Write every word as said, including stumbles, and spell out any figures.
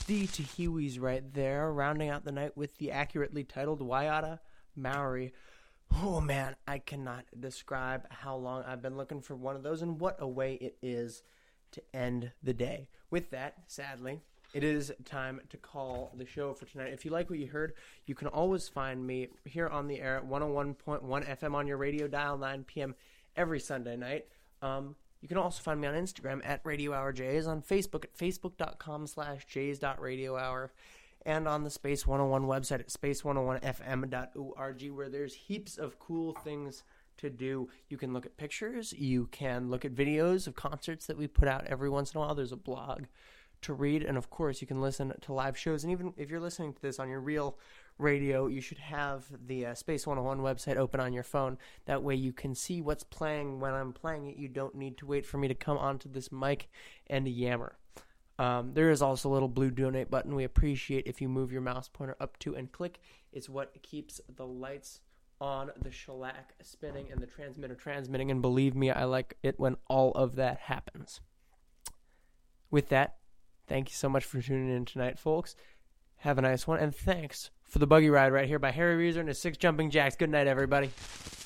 The Tahiwis right there, rounding out the night with the accurately titled Waiata Maori. Oh man, I cannot describe how long I've been looking for one of those and what a way it is to end the day. With that, sadly, it is time to call the show for tonight. If you like what you heard, you can always find me here on the air at one oh one point one F M on your radio dial, nine p.m. every Sunday night. Um, you can also find me on Instagram at Radio Hour Jays, on Facebook at facebook.com slash jays.radiohour, and on the Space one oh one website at space one oh one f m dot org, where there's heaps of cool things to do. You can look at pictures, you can look at videos of concerts that we put out every once in a while. There's a blog to read, and of course you can listen to live shows. And even if you're listening to this on your real radio, you should have the uh, Space one oh one website open on your phone. That way you can see what's playing when I'm playing it. You don't need to wait for me to come onto this mic and yammer. Um, there is also a little blue donate button. We appreciate if you move your mouse pointer up to and click. It's what keeps the lights on, the shellac spinning, and the transmitter transmitting. And believe me, I like it when all of that happens. With that, thank you so much for tuning in tonight, folks. Have a nice one, and thanks for the buggy ride right here by Harry Reeser and his six jumping jacks. Good night, everybody.